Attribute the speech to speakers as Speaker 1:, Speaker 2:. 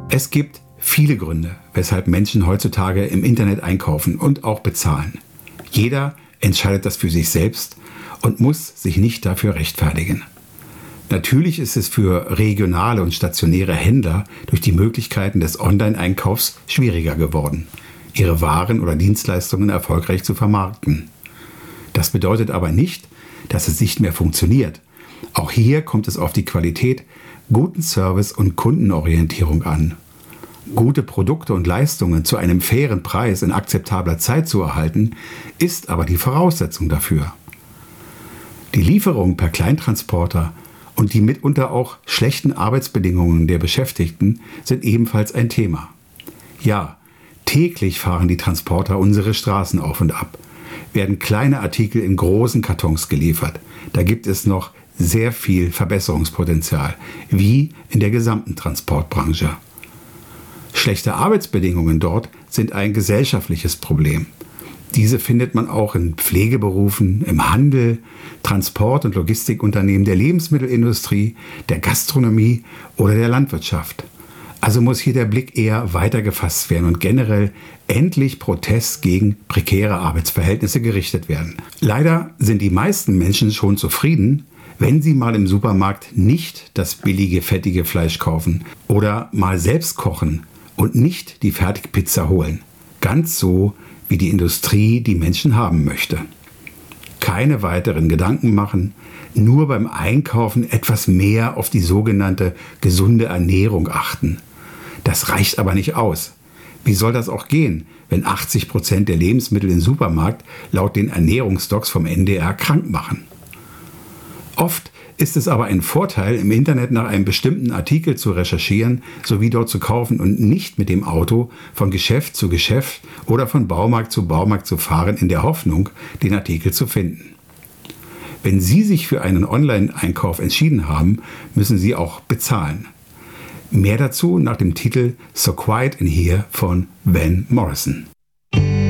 Speaker 1: Es gibt viele Gründe, weshalb Menschen heutzutage im Internet einkaufen und auch bezahlen. Jeder entscheidet das für sich selbst und muss sich nicht dafür rechtfertigen. Natürlich ist es für regionale und stationäre Händler durch die Möglichkeiten des Online-Einkaufs schwieriger geworden, ihre Waren oder Dienstleistungen erfolgreich zu vermarkten. Das bedeutet aber nicht, dass es nicht mehr funktioniert. Auch hier kommt es auf die Qualität, guten Service und Kundenorientierung an. Gute Produkte und Leistungen zu einem fairen Preis in akzeptabler Zeit zu erhalten, ist aber die Voraussetzung dafür. Die Lieferung per Kleintransporter und die mitunter auch schlechten Arbeitsbedingungen der Beschäftigten sind ebenfalls ein Thema. Ja, täglich fahren die Transporter unsere Straßen auf und ab, werden kleine Artikel in großen Kartons geliefert. Da gibt es noch sehr viel Verbesserungspotenzial, wie in der gesamten Transportbranche. Schlechte Arbeitsbedingungen dort sind ein gesellschaftliches Problem. Diese findet man auch in Pflegeberufen, im Handel, Transport- und Logistikunternehmen der Lebensmittelindustrie, der Gastronomie oder der Landwirtschaft. Also muss hier der Blick eher weiter gefasst werden und generell endlich Protest gegen prekäre Arbeitsverhältnisse gerichtet werden. Leider sind die meisten Menschen schon zufrieden, wenn sie mal im Supermarkt nicht das billige, fettige Fleisch kaufen oder mal selbst kochen und nicht die Fertigpizza holen. Ganz so, wie die Industrie die Menschen haben möchte. Keine weiteren Gedanken machen, nur beim Einkaufen etwas mehr auf die sogenannte gesunde Ernährung achten. Das reicht aber nicht aus. Wie soll das auch gehen, wenn 80% der Lebensmittel im Supermarkt laut den Ernährungsdocs vom NDR krank machen? Oft ist es aber ein Vorteil, im Internet nach einem bestimmten Artikel zu recherchieren sowie dort zu kaufen und nicht mit dem Auto von Geschäft zu Geschäft oder von Baumarkt zu Baumarkt zu fahren, in der Hoffnung, den Artikel zu finden. Wenn Sie sich für einen Online-Einkauf entschieden haben, müssen Sie auch bezahlen. Mehr dazu nach dem Titel So Quiet in Here von Van Morrison.